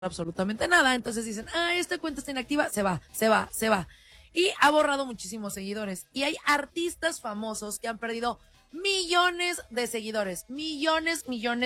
absolutamente nada, entonces dicen, esta cuenta está inactiva, se va. Y ha borrado muchísimos seguidores. Y hay artistas famosos que han perdido millones de seguidores, millones,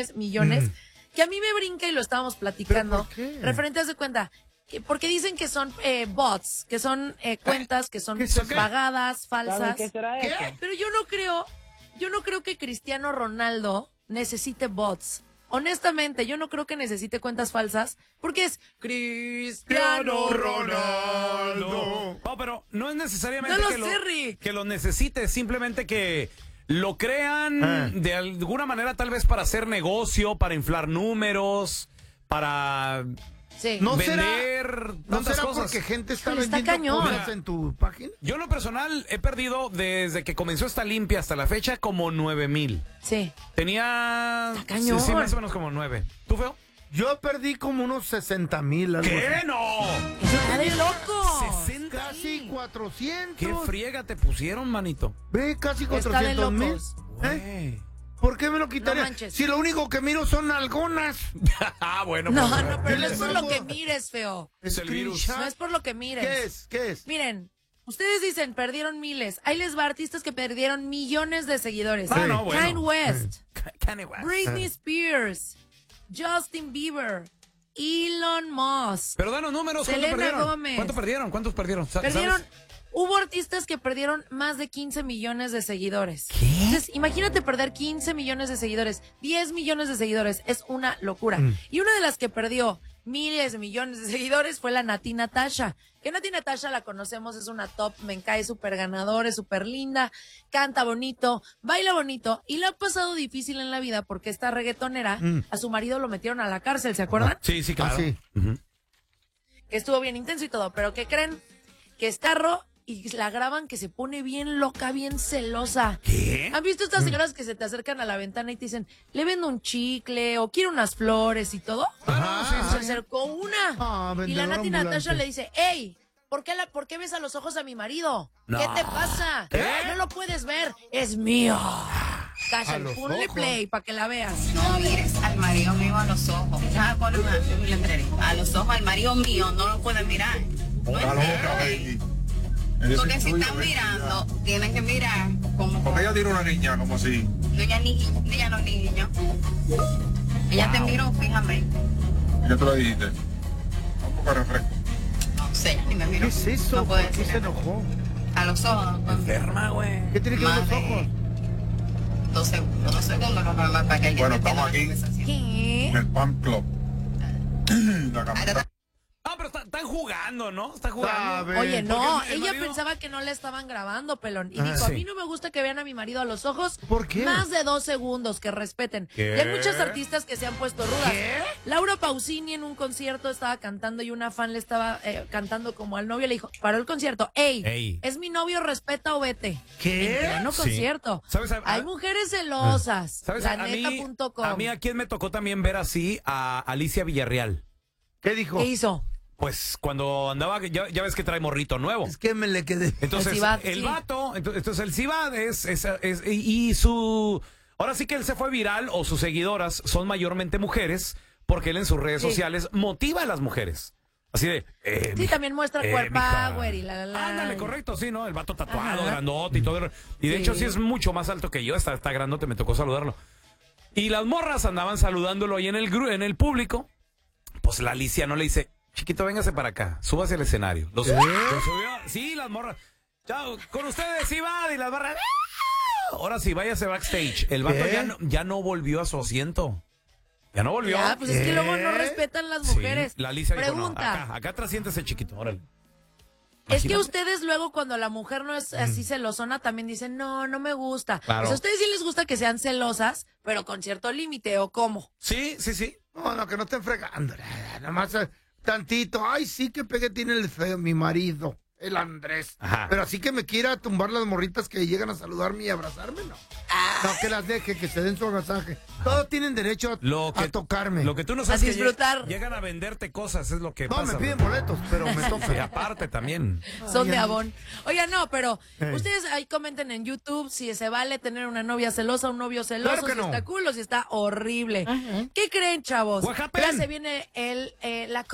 que a mí me brinca y lo estábamos platicando. ¿Pero por qué? Referente, haz de cuenta, porque dicen que son bots, que son cuentas que son pagadas, falsas. ¿Qué será eso? Pero yo no creo que Cristiano Ronaldo necesite bots. Honestamente, yo no creo que necesite cuentas falsas, porque es Cristiano Ronaldo. No, pero no es necesariamente No lo sé, Rick. que lo necesite, simplemente que lo crean de alguna manera, tal vez para hacer negocio, para inflar números, para Sí. ¿No vender ¿No tantas será cosas. porque gente está Híjole, está vendiendo cañón. cosas en tu página? Yo en lo personal he perdido desde que comenzó esta limpia hasta la fecha como 9,000. Sí. Tenía... Está cañón. Sí, más o menos como 9. ¿Tú, Feo? Yo perdí como unos 60,000. ¿Qué? ¡No! ¡Está de loco! 60. Casi 400. ¿Qué friega te pusieron, manito? Ve, casi Está de 400,000. locos. Güey. ¿Por qué me lo quitaría? No manches. Si lo único que miro son algonas. Bueno. No, pues, no, pero no Yo es por les lo que mando- mires, feo. Es el virus. Screenshot. No es por lo que mires. ¿Qué es? Miren, ustedes dicen, perdieron miles. Ahí les va artistas que perdieron millones de seguidores. Ah, no, bueno. Kanye West, Kanye West. Britney Spears, Justin Bieber, Elon Musk. Pero danos números. ¿Cuánto Selena perdieron? Gómez. ¿Cuántos perdieron? Perdieron, ¿Sabes? hubo artistas que perdieron más de 15 millones de seguidores. ¿Qué? Entonces, imagínate perder 15 millones de seguidores, 10 millones de seguidores, es una locura. Y una de las que perdió miles de millones de seguidores fue la Nati Natasha. Que Nati Natasha la conocemos, es una top, me cae súper ganadora, es súper linda, canta bonito, baila bonito y le ha pasado difícil en la vida porque esta reggaetonera, a su marido lo metieron a la cárcel, ¿se acuerdan? Sí, claro. sí. Que estuvo bien intenso y todo, pero ¿qué creen? Que es carro y la graban que se pone bien loca, bien celosa. ¿Qué? ¿Han visto estas señoras que se te acercan a la ventana y te dicen, le vendo un chicle o quiero unas flores y todo? Se acercó una y la vendedora Nati ambulante. Natasha le dice, hey, ¿por qué ves a los ojos a mi marido? No. ¿Qué te pasa? ¿Qué? No lo puedes ver, es mío. Cállate, los ponle ojos. play para que la veas. No mires al marido mío a los ojos. Ya ponle un letrero. A los ojos al marido mío no lo pueden mirar. No es porque si están mirando, tienen que mirar como Porque ella tiene una niña, como si. no, ella no es niño. Ella te miró fijamente. ¿Qué tú le dijiste? Un poco de refresco. No sé, ni me miró. ¿Qué es eso? No puede ¿Por qué decir se nada. enojó? A los ojos. Enferma, güey. ¿Qué tiene que ver los Madre. ojos? 2 segundos normal para que ella Bueno, entienda estamos la aquí. conversación. ¿Qué? En el Pan Club. La camarera. Ah, pero están jugando, ¿no? Están jugando. Sabe. Oye, no, Porque el ella marido- pensaba que no la estaban grabando, pelón. Y dijo, sí. a mí no me gusta que vean a mi marido a los ojos. ¿Por qué? Más de 2 segundos, que respeten. ¿Qué? Y hay muchas artistas que se han puesto rudas. Laura Pausini en un concierto estaba cantando y una fan le estaba cantando como al novio. Le dijo, paró el concierto. Ey, es mi novio, respeta o vete. ¿Qué? En pleno Sí. concierto. ¿Sabes? Hay mujeres celosas. ¿Sabes? Laneta.com. A mí a quién me tocó también ver así a Alicia Villarreal. ¿Qué dijo? ¿Qué hizo? Pues cuando andaba, ya ves que trae morrito nuevo. Es que me le quedé. Entonces, El Cibat, el sí. vato, entonces el Cibat y su, ahora sí que él se fue viral o sus seguidoras son mayormente mujeres porque él en sus redes Sí. sociales motiva a las mujeres. Así de, Sí, mija, también muestra cuerpo mija. power y la. Ándale, correcto, sí, ¿no? El vato tatuado, Ajá. grandote y todo. Y de Sí. hecho sí es mucho más alto que yo, está grandote, me tocó saludarlo. Y las morras andaban saludándolo ahí en el público. Pues la Alicia no le dice, chiquito, véngase para acá, súbase al escenario. Lo subió, sí, las morras. Chao, con ustedes, Iván, y las morras. ¡Ah! Ahora sí, váyase backstage. El vato ¿Qué? ya no volvió a su asiento. Ya no volvió. Ya, pues es que luego no respetan las Sí, mujeres. la Alicia dijo, no, Pregunta. acá atrás siéntese, chiquito, órale. Es que Imagínate. ustedes luego cuando la mujer no es así celosona también dicen, no me gusta. Claro. Pues a ustedes sí les gusta que sean celosas, pero con cierto límite, ¿o cómo? Sí. No, que no estén fregando. Nada más tantito. Ay, sí, que pegue tiene el feo, mi marido. el Andrés. Ajá. Pero así que me quiera tumbar las morritas que llegan a saludarme y abrazarme, no. No, que las deje, que se den su agasaje. Todos tienen derecho a tocarme. Lo que tú no sabes A es que disfrutar. llegan a venderte cosas, es lo que No, pasa. me piden güey. boletos, pero me Y tocan. aparte también. Son de Ay, Avon. Oiga, no, pero Ey. ustedes ahí comenten en YouTube si se vale tener una novia celosa, un novio celoso, Claro que si no. está cool o si está horrible. ¿Qué creen, chavos? What happened? Ya se viene la